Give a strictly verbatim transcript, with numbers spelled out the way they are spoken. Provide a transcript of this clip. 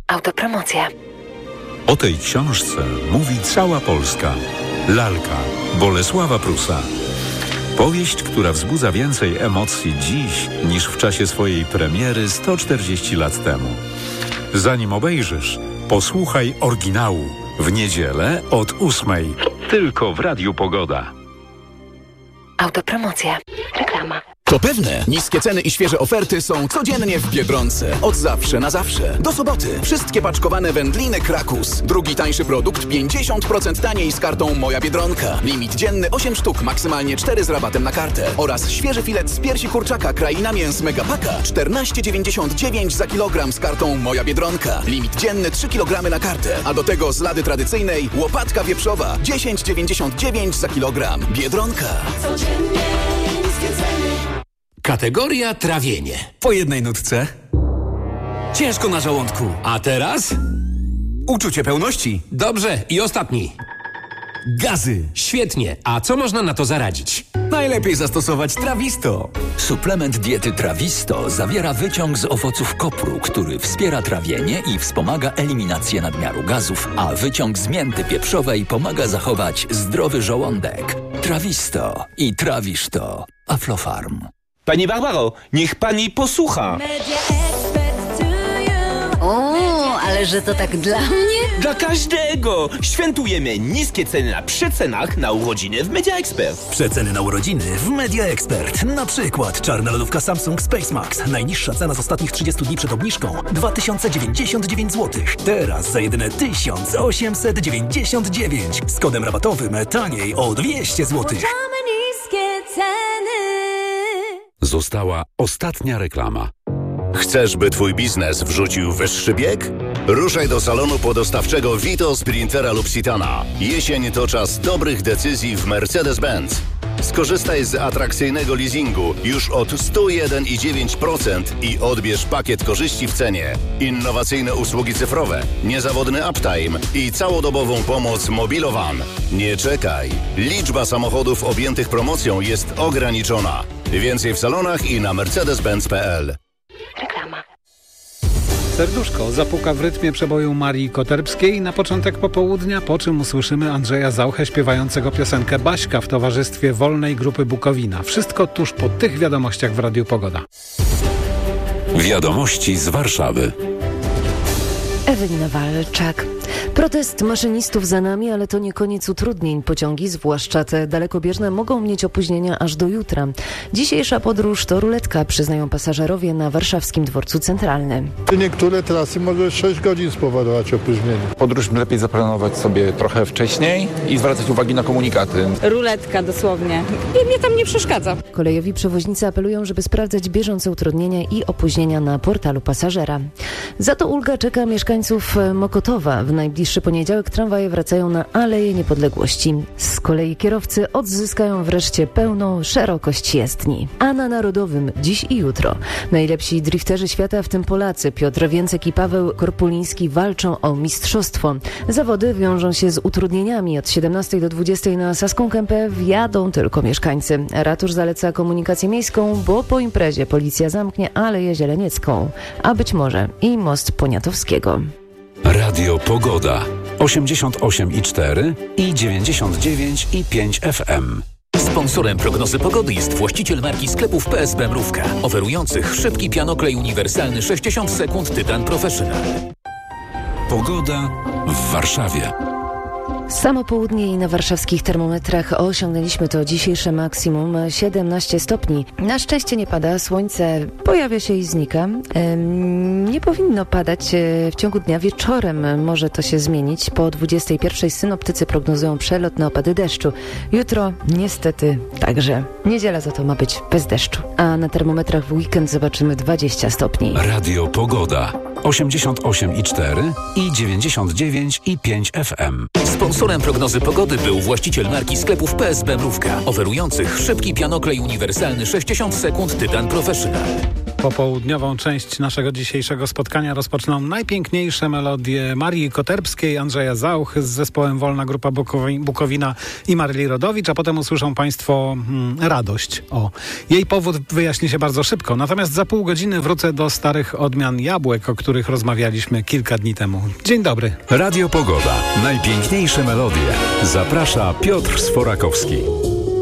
Autopromocja. O tej książce mówi cała Polska. Lalka Bolesława Prusa. Powieść, która wzbudza więcej emocji dziś niż w czasie swojej premiery sto czterdzieści lat temu. Zanim obejrzysz, posłuchaj oryginału w niedzielę od ósmej. Tylko w Radiu Pogoda. Autopromocja. Reklama. To pewne, niskie ceny i świeże oferty są codziennie w Biedronce. Od zawsze na zawsze. Do soboty. Wszystkie paczkowane wędliny Krakus. Drugi tańszy produkt pięćdziesiąt procent taniej z kartą Moja Biedronka. Limit dzienny osiem sztuk, maksymalnie cztery z rabatem na kartę. Oraz świeży filet z piersi kurczaka Kraina Mięs Megapaka. czternaście dziewięćdziesiąt dziewięć za kilogram z kartą Moja Biedronka. Limit dzienny trzy kilogramy na kartę. A do tego z lady tradycyjnej łopatka wieprzowa dziesięć dziewięćdziesiąt dziewięć za kilogram. Biedronka. Codziennie niskie ceny. Kategoria trawienie. Po jednej nutce. Ciężko na żołądku. A teraz? Uczucie pełności. Dobrze, i ostatni. Gazy. Świetnie. A co można na to zaradzić? Najlepiej zastosować Trawisto. Suplement diety Trawisto zawiera wyciąg z owoców kopru, który wspiera trawienie i wspomaga eliminację nadmiaru gazów, a wyciąg z mięty pieprzowej pomaga zachować zdrowy żołądek. Trawisto i trawisz to. Aflofarm. Pani Barbaro, niech pani posłucha. O, ale że to tak dla mnie? Dla każdego! Świętujemy niskie ceny na przecenach na urodziny w Media Expert. Przeceny na urodziny w Media Expert. Na przykład czarna lodówka Samsung Space Max. Najniższa cena z ostatnich trzydziestu dni przed obniżką dwa tysiące dziewięćdziesiąt dziewięć złotych. Teraz za jedyne tysiąc osiemset dziewięćdziesiąt dziewięć. Z kodem rabatowym taniej o dwieście złotych. Niskie ceny. Została ostatnia reklama. Chcesz, by twój biznes wrzucił wyższy bieg? Ruszaj do salonu podostawczego Vito Sprintera lub Citana. Jesień to czas dobrych decyzji w Mercedes-Benz. Skorzystaj z atrakcyjnego leasingu już od sto jeden i dziewięć procent i odbierz pakiet korzyści w cenie. Innowacyjne usługi cyfrowe, niezawodny uptime i całodobową pomoc Mobilowan. Nie czekaj. Liczba samochodów objętych promocją jest ograniczona. Więcej w salonach i na mercedes benz kropka p l. Reklama. Serduszko zapuka w rytmie przeboju Marii Koterbskiej na początek popołudnia, po czym usłyszymy Andrzeja Zauchę śpiewającego piosenkę Baśka w towarzystwie Wolnej Grupy Bukowina. Wszystko tuż po tych wiadomościach w Radiu Pogoda. Wiadomości z Warszawy. Ewelina Walczak. Protest maszynistów za nami, ale to nie koniec utrudnień. Pociągi, zwłaszcza te dalekobieżne, mogą mieć opóźnienia aż do jutra. Dzisiejsza podróż to ruletka, przyznają pasażerowie na warszawskim dworcu centralnym. Niektóre trasy mogą sześć godzin spowodować opóźnienie. Podróż lepiej zaplanować sobie trochę wcześniej i zwracać uwagi na komunikaty. Ruletka dosłownie. I mnie tam nie przeszkadza. Kolejowi przewoźnicy apelują, żeby sprawdzać bieżące utrudnienia i opóźnienia na portalu pasażera. Za to ulga czeka mieszkańców Mokotowa. W najbliższy poniedziałek tramwaje wracają na Aleję Niepodległości. Z kolei kierowcy odzyskają wreszcie pełną szerokość jezdni. A na Narodowym dziś i jutro najlepsi drifterzy świata, w tym Polacy Piotr Więcek i Paweł Korpuliński, walczą o mistrzostwo. Zawody wiążą się z utrudnieniami. Od siedemnastej do dwudziestej na Saską Kępę wjadą tylko mieszkańcy. Ratusz zaleca komunikację miejską, bo po imprezie policja zamknie Aleję Zieleniecką, a być może i most Poniatowskiego. Radio Pogoda osiemdziesiąt osiem i cztery i dziewięćdziesiąt dziewięć i pięć F M. Sponsorem prognozy pogody jest właściciel marki sklepów P S B Mrówka, oferujących szybki pianoklej uniwersalny sześćdziesiąt sekund Tytan Professional. Pogoda w Warszawie. Samo południe i na warszawskich termometrach osiągnęliśmy to dzisiejsze maksimum siedemnaście stopni. Na szczęście nie pada, słońce pojawia się i znika. Ehm, nie powinno padać w ciągu dnia, wieczorem może to się zmienić. Po dwudziestej pierwszej synoptycy prognozują przelotne opady deszczu. Jutro niestety także. Niedziela za to ma być bez deszczu. A na termometrach w weekend zobaczymy dwadzieścia stopni. Radio Pogoda osiemdziesiąt osiem i cztery i dziewięćdziesiąt dziewięć i pięć F M. Sponsorem prognozy pogody był właściciel marki sklepów P S B Mrówka, oferujących szybki pianoklej uniwersalny sześćdziesiąt sekund Tytan Professional. Popołudniową część naszego dzisiejszego spotkania rozpoczną najpiękniejsze melodie Marii Koterbskiej, Andrzeja Zauch z zespołem Wolna Grupa Bukowi- Bukowina i Maryli Rodowicz, a potem usłyszą Państwo hmm, radość. O, jej powód wyjaśni się bardzo szybko, natomiast za pół godziny wrócę do starych odmian jabłek, o których rozmawialiśmy kilka dni temu. Dzień dobry. Radio Pogoda. Najpiękniejsze melodie. Zaprasza Piotr Sforakowski.